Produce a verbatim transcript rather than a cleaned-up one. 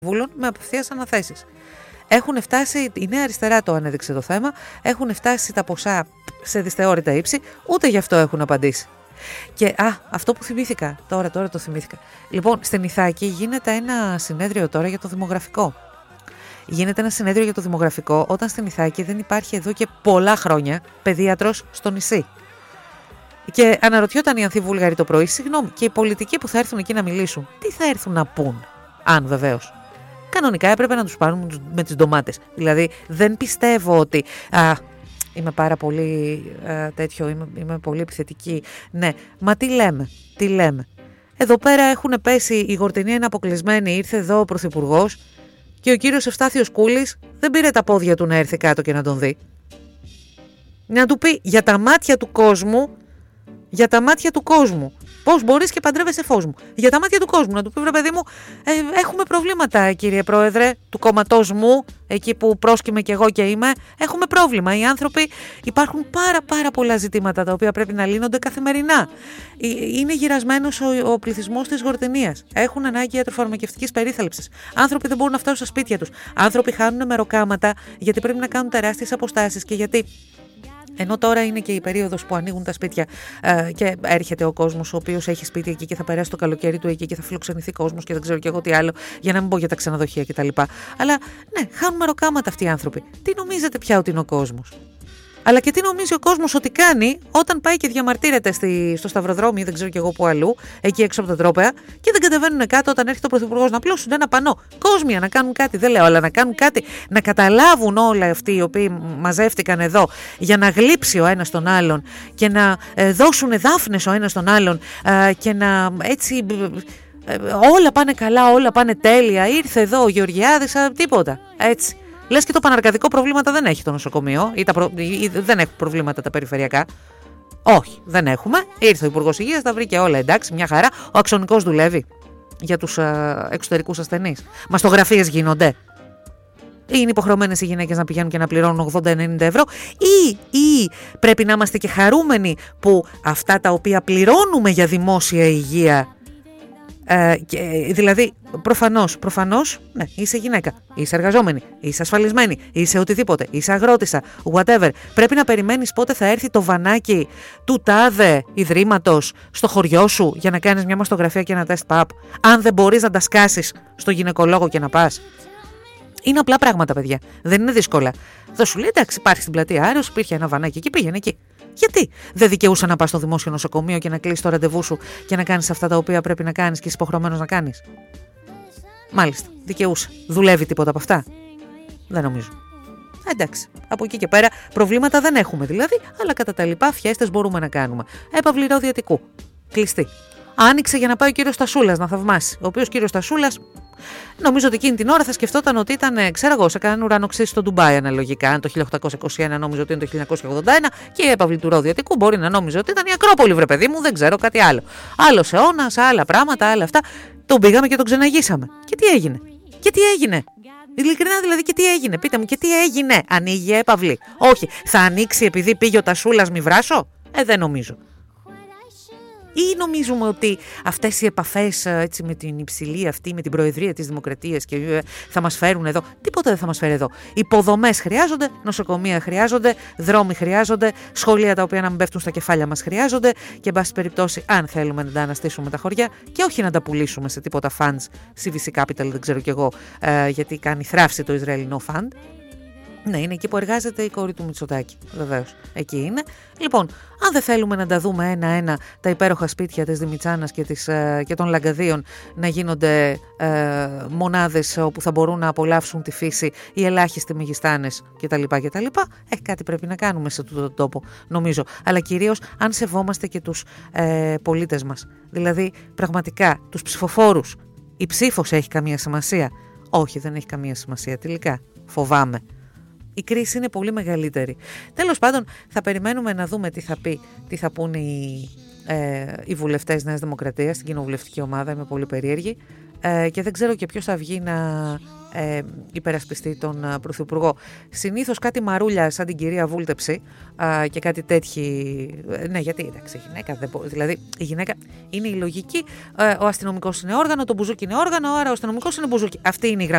βούλων με απευθείας αναθέσεις. Έχουν φτάσει, η Νέα Αριστερά το ανέδειξε το θέμα, έχουν φτάσει τα ποσά σε δυσθεώρητα ύψη, ούτε γι' αυτό έχουν απαντήσει. Και α, αυτό που θυμήθηκα, τώρα, τώρα το θυμήθηκα. Λοιπόν, στην Ιθάκη γίνεται ένα συνέδριο τώρα για το δημογραφικό. Γίνεται ένα συνέδριο για το δημογραφικό όταν στην Ιθάκη δεν υπάρχει εδώ και πολλά χρόνια παιδίατρος στο νησί. Και αναρωτιόταν η Ανθή Βούλγαρη το πρωί, συγγνώμη, και οι πολιτικοί που θα έρθουν εκεί να μιλήσουν, τι θα έρθουν να πούν, αν βεβαίως. Κανονικά έπρεπε να τους πάρουν με τις ντομάτες. Δηλαδή δεν πιστεύω ότι α, είμαι πάρα πολύ α, τέτοιο, είμαι, είμαι πολύ επιθετική. Ναι, μα τι λέμε, τι λέμε. Εδώ πέρα έχουν πέσει, η Γορτινία είναι αποκλεισμένη, ήρθε εδώ ο Πρωθυπουργός και ο κύριος Ευστάθιος Κούλης δεν πήρε τα πόδια του να έρθει κάτω και να τον δει. Να του πει για τα μάτια του κόσμου, για τα μάτια του κόσμου. Πώς μπορείς και παντρεύεσαι φως μου. Για τα μάτια του κόσμου. Να του πει, βρε παιδί μου, ε, έχουμε προβλήματα, κύριε Πρόεδρε, του κόμματός μου, εκεί που πρόσκυμε κι εγώ και είμαι. Έχουμε πρόβλημα. Οι άνθρωποι, υπάρχουν πάρα πάρα πολλά ζητήματα τα οποία πρέπει να λύνονται καθημερινά. Είναι γυρασμένος ο, ο πληθυσμός της Γορτινίας. Έχουν ανάγκη ιατροφαρμακευτικής περίθαλψης. Άνθρωποι δεν μπορούν να φτάσουν στα σπίτια τους. Άνθρωποι χάνουν μεροκάματα γιατί πρέπει να κάνουν τεράστιες αποστάσεις και γιατί. Ενώ τώρα είναι και η περίοδος που ανοίγουν τα σπίτια ε, και έρχεται ο κόσμος ο οποίος έχει σπίτι εκεί και θα περάσει το καλοκαίρι του εκεί και θα φιλοξενηθεί κόσμος και δεν ξέρω και εγώ τι άλλο, για να μην πω για τα ξενοδοχεία κτλ. Αλλά ναι, χάνουν μεροκάματα αυτοί οι άνθρωποι. Τι νομίζετε πια ότι είναι ο κόσμος? Αλλά και τι νομίζει ο κόσμος ότι κάνει όταν πάει και διαμαρτύρεται στη, στο Σταυροδρόμι ή δεν ξέρω κι εγώ που αλλού, εκεί έξω από τα τρόπαια, και δεν κατεβαίνουν κάτω όταν έρχεται ο Πρωθυπουργός να πλώσουν ένα πανό. Κόσμια να κάνουν κάτι, δεν λέω, αλλά να κάνουν κάτι, να καταλάβουν όλοι αυτοί οι οποίοι μαζεύτηκαν εδώ για να γλύψει ο ένας τον άλλον και να ε, δώσουν δάφνες ο ένας τον άλλον ε, και να έτσι. Ε, όλα πάνε καλά, όλα πάνε τέλεια. Ήρθε εδώ ο Γεωργιάδης, α, τίποτα. Έτσι. Λες και το παναρκαδικό προβλήματα δεν έχει το νοσοκομείο ή, τα προ... ή δεν έχουν προβλήματα τα περιφερειακά. Όχι, δεν έχουμε. Ήρθε ο Υπουργός Υγείας, τα βρήκε όλα εντάξει, μια χαρά. Ο αξονικός δουλεύει για τους α, εξωτερικούς ασθενείς. Μαστογραφίες γίνονται. Είναι υποχρεωμένες οι γυναίκες να πηγαίνουν και να πληρώνουν ογδόντα με ενενήντα ευρώ ή, ή πρέπει να είμαστε και χαρούμενοι που αυτά τα οποία πληρώνουμε για δημόσια υγεία. Ε, και, δηλαδή προφανώς, προφανώς ναι, είσαι γυναίκα, είσαι εργαζόμενη, είσαι ασφαλισμένη, είσαι οτιδήποτε, είσαι αγρότησα, whatever. Πρέπει να περιμένεις πότε θα έρθει το βανάκι του τάδε ιδρύματος στο χωριό σου για να κάνεις μια μαστογραφία και ένα τεστ παπ, αν δεν μπορείς να τα σκάσεις στο γυναικολόγο και να πας. Είναι απλά πράγματα, παιδιά. Δεν είναι δύσκολα. Θα σου λέει εντάξει, υπάρχει στην πλατεία Άρεως, υπήρχε ένα βανάκι εκεί, πήγαινε εκεί. Γιατί δεν δικαιούσε να πας στο δημόσιο νοσοκομείο και να κλείσεις το ραντεβού σου και να κάνεις αυτά τα οποία πρέπει να κάνεις και είσαι υποχρεωμένος να κάνεις? Μάλιστα, δικαιούσε. Δουλεύει τίποτα από αυτά? Δεν νομίζω. Εντάξει, από εκεί και πέρα προβλήματα δεν έχουμε δηλαδή, αλλά κατά τα λοιπά φιέστες μπορούμε να κάνουμε. Έπαυλη ροδιατικού. Κλειστή. Άνοιξε για να πάει ο κύριος Στασούλας να θαυμάσει. Ο οποίος κύριος Στασούλας, νομίζω ότι εκείνη την ώρα θα σκεφτόταν ότι ήταν, ξέρω εγώ, σε κανέναν ουρανοξύσι στο Ντουμπάι αναλογικά. Αν το χίλια οκτακόσια είκοσι ένα νόμιζε ότι είναι το χίλια εννιακόσια ογδόντα ένα και η έπαυλη του ροδιατικού μπορεί να νόμιζε ότι ήταν η Ακρόπολη, βρε παιδί μου, δεν ξέρω κάτι άλλο. Άλλο αιώνα, άλλα πράγματα, άλλα αυτά. Τον πήγαμε και τον ξεναγήσαμε. Και τι έγινε? Και τι έγινε? Ειλικρινά δηλαδή, και τι έγινε? Πείτε μου, και τι έγινε? Ανοίγει η έπαυλη? Όχι. Θα ανοίξει επειδή πήγε ο Τασούλας μη βράσω? Ε, δεν νομίζω. Ή νομίζουμε ότι αυτές οι επαφές έτσι, με την υψηλή αυτή, με την Προεδρία της Δημοκρατίας και θα μας φέρουν εδώ? Τίποτα δεν θα μας φέρει εδώ. Υποδομές χρειάζονται, νοσοκομεία χρειάζονται, δρόμοι χρειάζονται, σχολεία τα οποία να μην πέφτουν στα κεφάλια μας χρειάζονται και εν πάση περιπτώσει αν θέλουμε να τα αναστήσουμε τα χωριά και όχι να τα πουλήσουμε σε τίποτα funds, σι βι σι Capital δεν ξέρω κι εγώ ε, γιατί κάνει θράψη το Ισραηλινό fund. Ναι, είναι εκεί που εργάζεται η κόρη του Μητσοτάκη. Βεβαίως. Εκεί είναι. Λοιπόν, αν δεν θέλουμε να τα δούμε ένα-ένα τα υπέροχα σπίτια της Δημητσάνας και, της, ε, και των Λαγκαδίων να γίνονται ε, μονάδες όπου θα μπορούν να απολαύσουν τη φύση οι ελάχιστοι μεγιστάνες κτλ. κτλ. Ε, κάτι πρέπει να κάνουμε σε τούτο τον τόπο, νομίζω. Αλλά κυρίως αν σεβόμαστε και τους ε, πολίτες μας. Δηλαδή, πραγματικά, τους ψηφοφόρους. Η ψήφος έχει καμία σημασία? Όχι, δεν έχει καμία σημασία. Τελικά, φοβάμαι. Η κρίση είναι πολύ μεγαλύτερη. Τέλος πάντων, θα περιμένουμε να δούμε τι θα πει, τι θα πούν οι, ε, οι βουλευτές Νέας Δημοκρατίας στην κοινοβουλευτική ομάδα. Είμαι πολύ περίεργη. Ε, και δεν ξέρω και ποιος θα βγει να ε, υπερασπιστεί τον ε, Πρωθυπουργό. Συνήθως κάτι μαρούλια σαν την κυρία Βούλτεψη ε, και κάτι τέτοιοι. Ε, ναι, γιατί εντάξει, η γυναίκα δεν μπορεί. Δηλαδή, η γυναίκα είναι η λογική. Ε, ο αστυνομικός είναι όργανο, το μπουζούκι είναι όργανο, άρα ο αστυνομικός είναι μπουζούκι. Αυτή είναι η γραμμή.